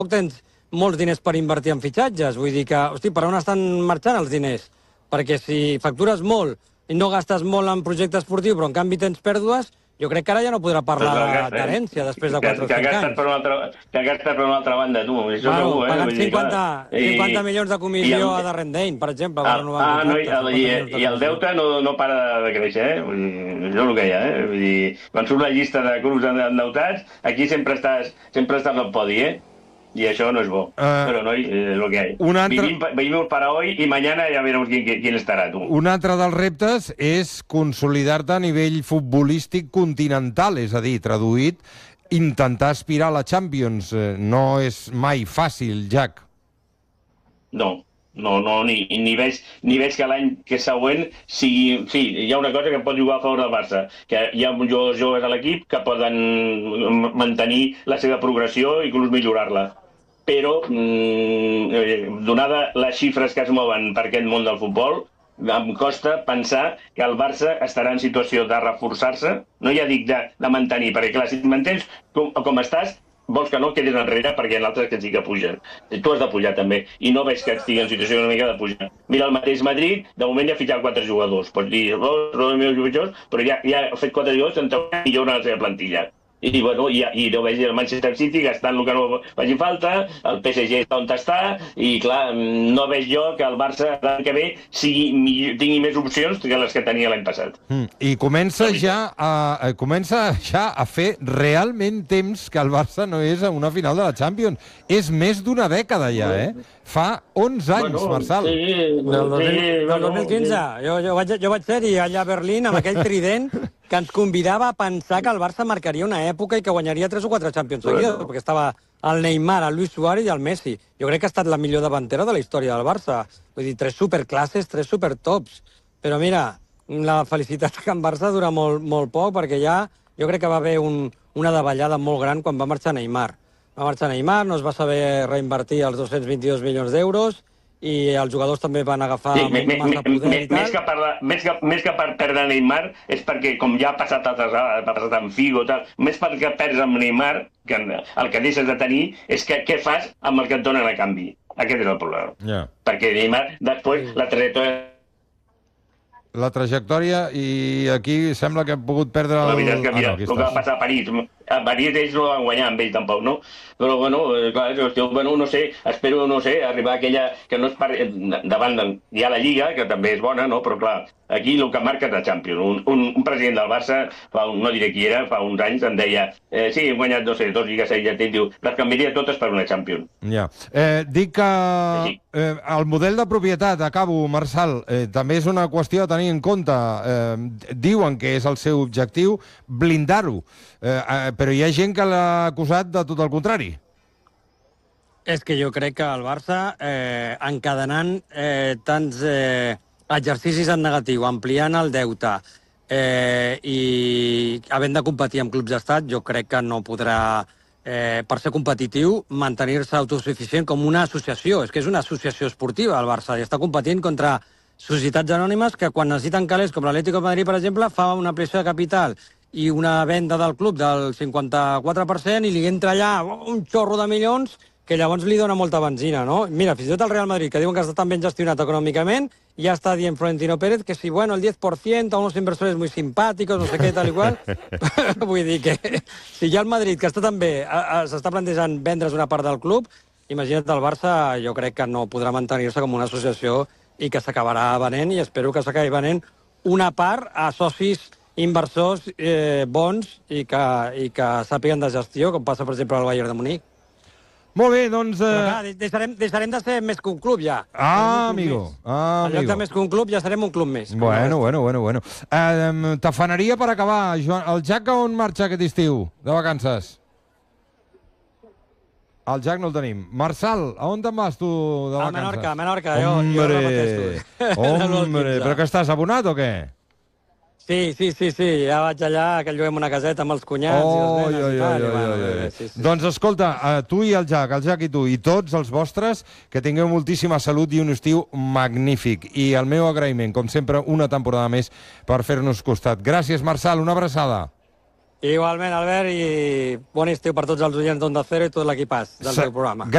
tens molts diners per invertir en fitxatges. Vull dir que, hosti, per on estan marxant els diners? Perquè si factures molt i no gastes molt en projecte esportiu, però en canvi tens pèrdues, jo crec que ara ja no podrà parlar d'herència després de 4 o 5 anys. Que ha gastat per una altra banda, tu. Això segur, pagant 50 milions de comissió a Darren Dane, per exemple. I el deute no para de créixer, eh? Això és el que hi ha, eh? Vull dir, quan surt la llista de clubs endeutats, aquí sempre estàs al podi, eh? Y eso no es bo. Pero no, lo que hay. Vivimos para hoy y mañana ya veremos quién estarà, tu. Un altre dels reptes és consolidar-te a nivell futbolístic continental, és a dir, traduït, intentar aspirar a la Champions. No és mai fàcil, Jack. No, ni veig que l'any següent sigui... Sí, hi ha una cosa que pot jugar a favor del Barça, que hi ha jugadors joves a l'equip que poden mantenir la seva progressió i inclús millorar-la. Però, donada les xifres que es mouen per aquest món del futbol, em costa pensar que el Barça estarà en situació de reforçar-se, no ja dic de mantenir, perquè clar, si et mantens com estàs, vols que no quedis enrere perquè hi ha altres que sí que pugen. Tu has de pujar també, i no veig que estigui en situació una mica de pujar. Mira, el mateix Madrid, de moment ja ha fitxat 4 jugadors. Pots dir, els meus jugadors, però ja ha fet 4 jugadors en millora la seva plantilla. I no veig el Manchester City gastant el que no faci falta, el PSG està on està, i clar, no veig jo que el Barça l'any que ve tingui més opcions que les que tenia l'any passat. I comença ja a fer realment temps que el Barça no és a una final de la Champions. És més d'una dècada ja, eh? Fa 11 anys, Marçal. Del 2015. Jo vaig ser-hi allà a Berlín amb aquell trident que ens convidava a pensar que el Barça marcaria una època i que guanyaria 3 o 4 Champions seguides, perquè estava el Neymar, el Luis Suárez i el Messi. Jo crec que ha estat la millor davantera de la història del Barça. Vull dir, 3 superclasses, 3 supertops. Però mira, la felicitat que en Barça dura molt poc, perquè ja jo crec que va haver una davallada molt gran quan va marxar Neymar. Va marxar Neymar, no es va saber reinvertir els 222 milions d'euros, i els jugadors també van agafar massa poder i tal. Més que per perdre Neymar, és perquè, com ja ha passat altres vegades, ha passat amb Figo, més perquè perds amb Neymar, que el que deixes de tenir és què fas amb el que et donen a canvi. Aquest és el problema. Perquè Neymar, després, la trajectòria, i aquí sembla que hem pogut perdre... La veritat és que, mira, el que va passar a París. A París ells no van guanyar amb ell tampoc, no? Però, clar, no sé, espero, arribar a aquella... que no és davant hi ha la Lliga, que també és bona, no? Però, clar, aquí el que marca és la Champions. Un president del Barça, no diré qui era, fa uns anys, em deia sí, he guanyat, no sé, 2 lligues i diu, les canviaria totes per una Champions. Ja. Dic que el model de propietat, acabo, Marçal, també és una qüestió a tenir en compte. Diuen que és el seu objectiu blindar-ho, però hi ha gent que l'ha acusat de tot el contrari. És que jo crec que el Barça, encadenant tants exercicis en negatiu, ampliant el deute i havent de competir amb clubs d'estat, jo crec que no podrà, per ser competitiu, mantenir-se autosuficient com una associació. És que és una associació esportiva, el Barça, i està competint contra societats anònimes que quan necessiten calés, com l'Atlético de Madrid, per exemple, fa una ampliació de capital i una venda del club del 54% i li entra allà un xorro de milions que llavors li dona molta benzina, no? Mira, fins i tot el Real Madrid, que diuen que està tan ben gestionat econòmicament, ja està dient Florentino Pérez que si, bueno, el 10% a unos inversores muy simpáticos, no sé què, tal i qual. Vull dir que si ja el Madrid, que està tan bé, s'està plantejant vendre's una part del club, imagina't el Barça, jo crec que no podrà mantenir-se com una associació i que s'acabarà venent, i espero que s'acabi venent una part a socis inversors bons i que sàpiguen de gestió, com passa, per exemple, al Bayern de Munic. Molt bé, doncs... Però clar, deixarem de ser més que un club, ja. Amigo. En lloc de més que un club, ja serem un club més. Bueno. T'afanaria per acabar, Joan. El Jack on marxa aquest estiu, de vacances? El Jack no el tenim. Marçal, a on te'n vas tu de vacances? A Menorca. Jo repeteixo. Hombre, però que estàs abonat o què? Sí, ja vaig allà, que lloguem una caseta amb els cunyats i les nenes i tal. Doncs escolta, tu i el Jack i tu, i tots els vostres, que tingueu moltíssima salut i un estiu magnífic. I el meu agraïment, com sempre, una temporada més per fer-nos costat. Gràcies, Marçal, una abraçada. Igualment, Albert, i bon estiu per tots els oients d'Onda Cero i tot l'equipàs del teu programa.